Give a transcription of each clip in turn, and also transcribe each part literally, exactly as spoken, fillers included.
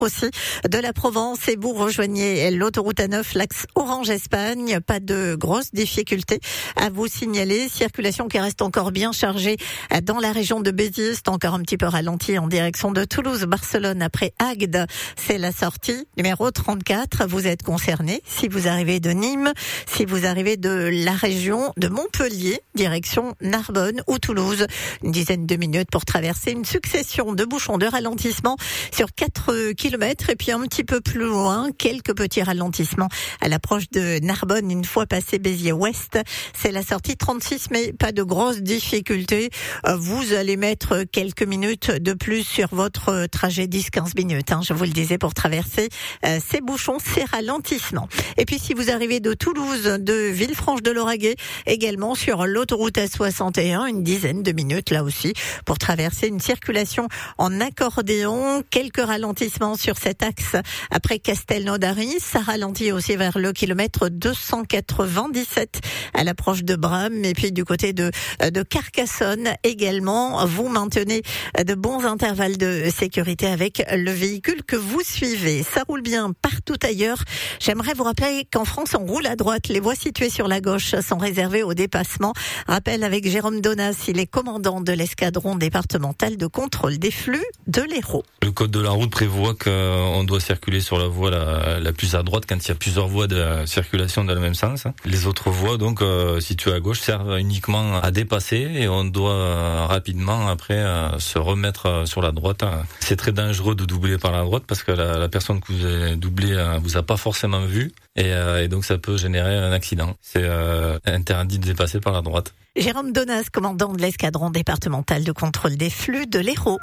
aussi de la Provence et vous rejoignez l'autoroute A neuf, l'axe Orange-Espagne. Pas de grosses difficultés à vous signaler. Circulation qui reste encore bien chargée dans la région de Béziers. C'est encore un petit peu ralenti en direction de Toulouse-Barcelone après Agde. C'est la sortie numéro trente-quatre. Vous êtes concerné si vous arrivez de Nîmes, si vous arrivez de la région de Montpellier, direction Narbonne ou Toulouse. Une dizaine de minutes pour traverser une succession de bouchons de ralentissement sur quatre kilomètres et puis un petit peu plus loin, quelques petits ralentissements à l'approche de Narbonne une fois passé Béziers-Ouest. C'est la sortie trente-six, mais pas de grosses difficultés. Vous allez mettre quelques minutes de plus sur votre trajet, dix à quinze minutes, hein, je vous le disais, pour traverser euh, ces bouchons, ces ralentissements. Et puis si vous arrivez de Toulouse, de Villefranche-de-Lauragais, également sur l'autoroute A soixante et un, une dizaine de minutes là aussi pour traverser une circulation en accordéon. Quelques ralentissements sur cet axe après Castelnaudary. Ça ralentit aussi vers le kilomètre deux cent quatre-vingt-dix-sept à l'approche de Bram. Et puis du côté de, de Carcassonne également, vous maintenez de bons intervalles de sécurité avec le véhicule que vous suivez. Ça roule bien partout ailleurs. J'aimerais vous rappeler qu'en France, on roule à droite. Les voies situées sur la gauche sont réservées au dépassement. Rappel avec Jérôme Donas, il est commandant de l'escadron départemental de contrôle des flux de l'Hérault. Le code de la route prévoit qu'on doit circuler sur la voie la, la plus à droite quand il y a plusieurs voies de circulation dans le même sens. Les autres voies, donc euh, situées à gauche, servent uniquement à dépasser et on doit euh, rapidement après euh, se remettre euh, sur la droite. C'est très dangereux de doubler par la droite parce que la, la personne que vous avez doublée euh, vous a pas forcément vu et, euh, et donc ça peut générer un accident. C'est euh, interdit de dépasser par la droite. Jérôme Donas, commandant de l'escadron départemental de contrôle des flux de l'Hérault.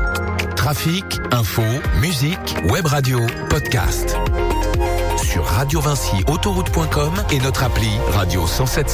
Trafic, info, musique, web radio, podcast. Sur radio vinci autoroute point com et notre appli Radio cent soixante-dix-sept.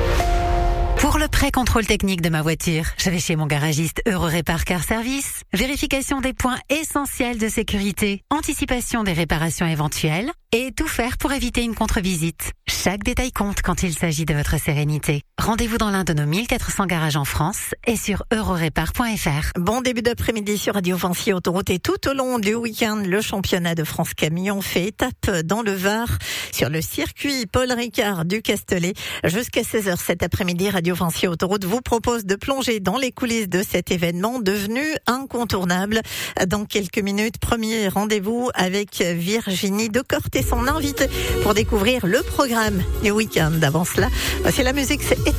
Pour le pré-contrôle technique de ma voiture, je vais chez mon garagiste Eurorépar Car Service. Vérification des points essentiels de sécurité, anticipation des réparations éventuelles et tout faire pour éviter une contre-visite. Chaque détail compte quand il s'agit de votre sérénité. Rendez-vous dans l'un de nos mille quatre cents garages en France et sur eurorépar point f r. Bon début d'après-midi sur Radio Vinci Autoroute et tout au long du week-end, le championnat de France Camion fait étape dans le Var sur le circuit Paul Ricard du Castellet. Jusqu'à seize heures cet après-midi, Radio Vinci Autoroute vous propose de plonger dans les coulisses de cet événement devenu incontournable. Dans quelques minutes, premier rendez-vous avec Virginie Decorte et son invité pour découvrir le programme du week-end. Avant cela, c'est la musique, c'est